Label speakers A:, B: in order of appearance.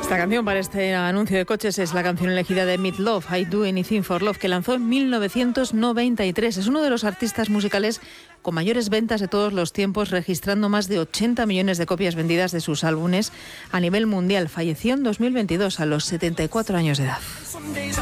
A: Esta canción para este anuncio de coches es la canción elegida de Meat Loaf, I Do Anything for Love, que lanzó en 1993. Es uno de los artistas musicales con mayores ventas de todos los tiempos, registrando más de 80 millones de copias vendidas de sus álbumes a nivel mundial. Falleció en 2022 a los 74 años de edad.